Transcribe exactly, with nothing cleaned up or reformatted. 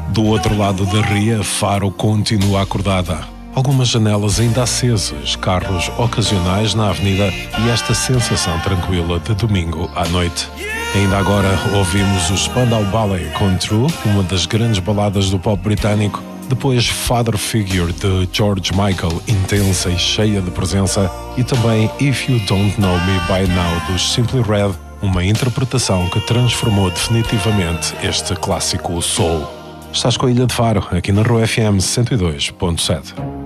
Do outro lado da ria, Faro continua acordada. Algumas janelas ainda acesas, carros ocasionais na avenida e esta sensação tranquila de domingo à noite. Ainda agora ouvimos o Spandau Ballet com True, uma das grandes baladas do pop britânico. Depois Father Figure de George Michael, intensa e cheia de presença. E também If You Don't Know Me By Now dos Simply Red, uma interpretação que transformou definitivamente este clássico soul. Estás com a Ilha de Faro, aqui na Rua F M cento e dois ponto sete.